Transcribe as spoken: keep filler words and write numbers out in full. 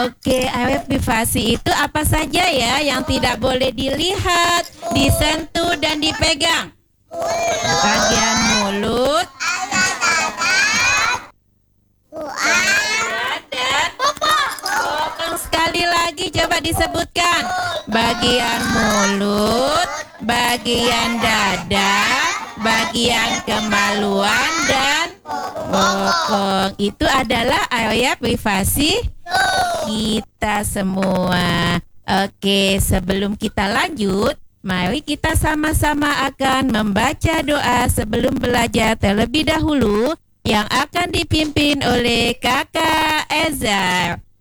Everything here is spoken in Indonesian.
Oke, airway privasi itu apa saja ya yang tidak boleh dilihat, disentuh dan dipegang? Bagian mulut, dan bokong. Sekali lagi coba disebutkan. Bagian mulut, bagian dada, bagian kemaluan dan bokong. Itu adalah area privasi kita semua. Oke, sebelum kita lanjut, mari kita sama-sama akan membaca doa sebelum belajar terlebih dahulu yang akan dipimpin oleh Kakak Ezar.